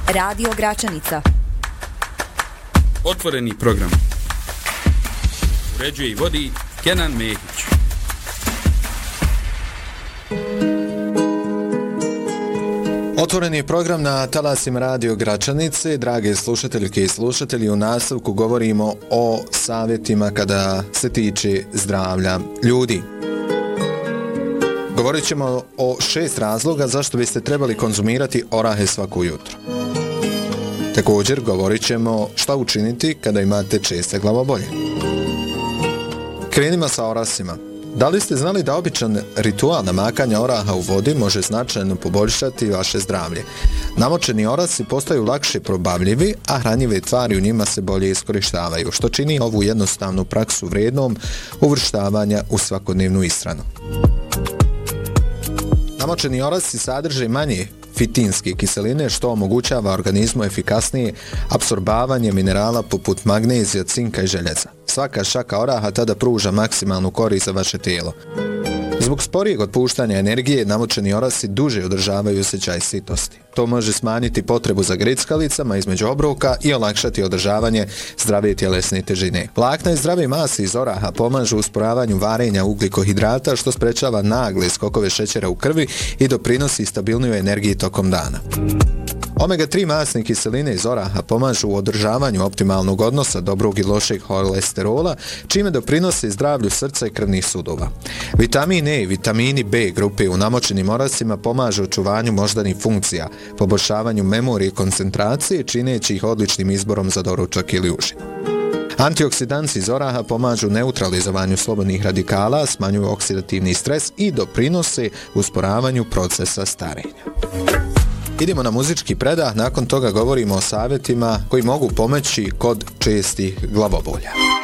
Radio Gračanica. Otvoreni program. Uređuje i vodi Kenan Mehić. Otvoreni program na talasima Radio Gračanice. Drage slušateljke i slušatelji, u nastavku govorimo o savjetima kada se tiče zdravlja ljudi. Govorit ćemo o 6 razloga zašto biste trebali konzumirati orahe svako jutro. Također govorit ćemo šta učiniti kada imate česte glavobolje. Krenimo sa orasima. Da li ste znali da običan ritual namakanja oraha u vodi može značajno poboljšati vaše zdravlje? Namočeni orasi postaju lakše probavljivi, a hranjive tvari u njima se bolje iskorištavaju, što čini ovu jednostavnu praksu vrijednom uvrštavanja u svakodnevnu ishranu. Namočeni orasi sadrže manje fitinske kiseline, što omogućava organizmu efikasnije apsorbavanje minerala poput magnezija, cinka i željeza. Svaka šaka oraha tada pruža maksimalnu korist za vaše tijelo. Zbog sporijeg otpuštanja energije, namočeni orasi duže održavaju osjećaj sitosti. To može smanjiti potrebu za grickalicama između obroka i olakšati održavanje zdrave tjelesne težine. Vlakna i zdrave mase iz oraha pomažu usporavanju varenja ugljikohidrata, što sprečava nagle skokove šećera u krvi i doprinosi stabilnoj energiji tokom dana. Omega-3 masne kiseline iz oraha pomažu u održavanju optimalnog odnosa dobrog i lošeg holesterola, čime doprinose zdravlju srca i krvnih sudova. Vitamin E i vitamini B grupe u namočenim orasima pomažu očuvanju moždanih funkcija, poboljšavanju memorije i koncentracije, čineći ih odličnim izborom za doručak ili užinu. Antioksidansi iz oraha pomažu neutralizovanju slobodnih radikala, smanjuju oksidativni stres i doprinose usporavanju procesa starenja. Idemo na muzički predah, nakon toga govorimo o savjetima koji mogu pomoći kod čestih glavobolja.